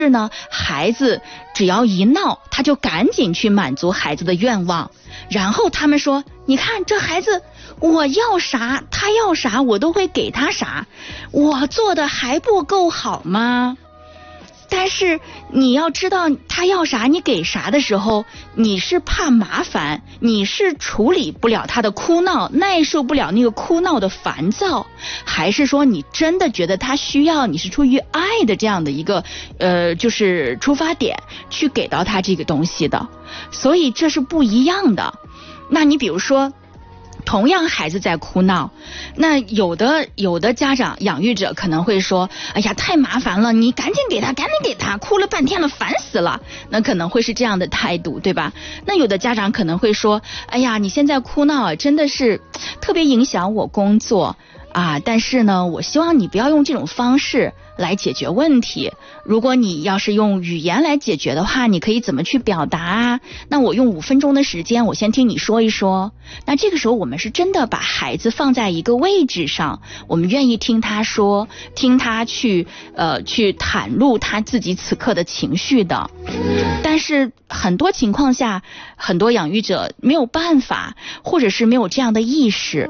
是呢，孩子只要一闹，他就赶紧去满足孩子的愿望，然后他们说，你看这孩子我要啥他要啥我都会给他啥，我做的还不够好吗？但是你要知道他要啥你给啥的时候，你是怕麻烦，你是处理不了他的哭闹，耐受不了那个哭闹的烦躁，还是说你真的觉得他需要，你是出于爱的这样的一个就是出发点去给到他这个东西的，所以这是不一样的。那你比如说同样孩子在哭闹，那有的家长养育者可能会说，哎呀太麻烦了，你赶紧给他，哭了半天了烦死了，那可能会是这样的态度，对吧？那有的家长可能会说，哎呀你现在哭闹真的是特别影响我工作啊，但是呢我希望你不要用这种方式来解决问题，如果你要是用语言来解决的话，你可以怎么去表达啊？那我用5分钟的时间我先听你说一说。那这个时候我们是真的把孩子放在一个位置上，我们愿意听他说，听他去袒露他自己此刻的情绪的。但是很多情况下很多养育者没有办法，或者是没有这样的意识。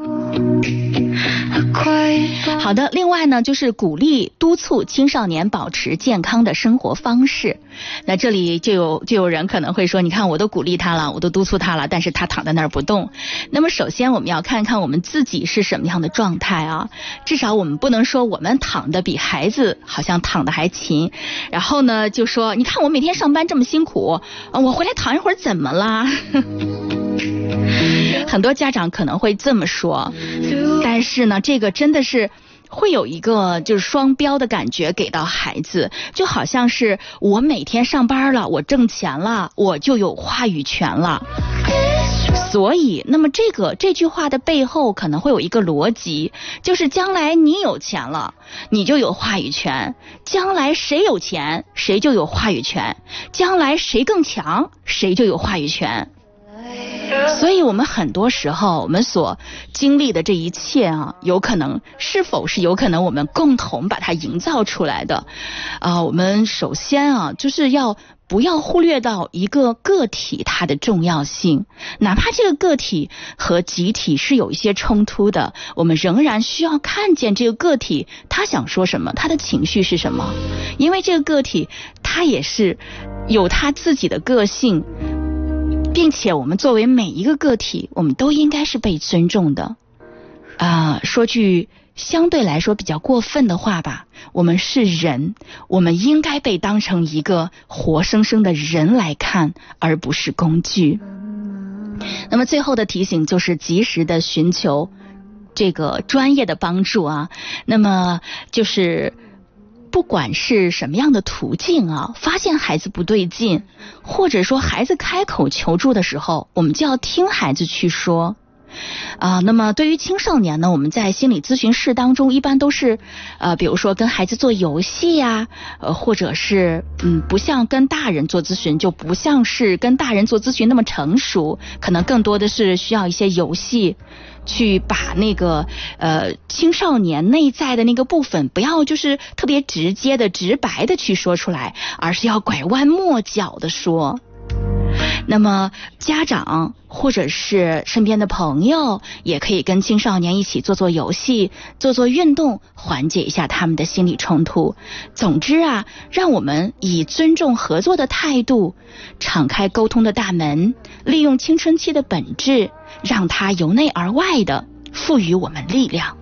好的，另外呢就是鼓励督促青少年保持健康的生活方式。那这里就有人可能会说，你看我都鼓励他了，我都督促他了，但是他躺在那儿不动。那么首先我们要看看我们自己是什么样的状态啊，至少我们不能说我们躺的比孩子好像躺的还勤，然后呢就说你看我每天上班这么辛苦，我回来躺一会儿怎么啦？很多家长可能会这么说，但是呢这个真的是会有一个就是双标的感觉给到孩子，就好像是我每天上班了，我挣钱了，我就有话语权了。所以那么这句话的背后可能会有一个逻辑，就是将来你有钱了你就有话语权，将来谁有钱谁就有话语权，将来谁更强谁就有话语权。所以我们很多时候我们所经历的这一切啊，是否是有可能我们共同把它营造出来的我们首先啊就是不要忽略到一个个体它的重要性，哪怕这个个体和集体是有一些冲突的，我们仍然需要看见这个个体他想说什么，他的情绪是什么，因为这个个体他也是有他自己的个性，并且我们作为每一个个体我们都应该是被尊重的说句相对来说比较过分的话吧，我们是人，我们应该被当成一个活生生的人来看，而不是工具。那么最后的提醒就是及时的寻求这个专业的帮助啊。那么就是不管是什么样的途径啊，发现孩子不对劲，或者说孩子开口求助的时候，我们就要听孩子去说那么对于青少年呢，我们在心理咨询室当中一般都是比如说跟孩子做游戏呀或者是不像跟大人做咨询，就不像是跟大人做咨询那么成熟，可能更多的是需要一些游戏去把那个青少年内在的那个部分不要就是特别直接的直白的去说出来，而是要拐弯抹角的说。那么家长或者是身边的朋友也可以跟青少年一起做做游戏，做做运动，缓解一下他们的心理冲突。总之啊，让我们以尊重合作的态度敞开沟通的大门，利用青春期的本质，让它由内而外的赋予我们力量。